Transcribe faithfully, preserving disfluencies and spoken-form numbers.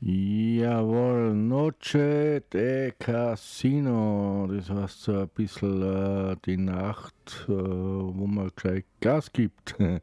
Jawohl, Noche de Casino, das heißt so ein bisschen äh, die Nacht, äh, wo man gleich Gas gibt.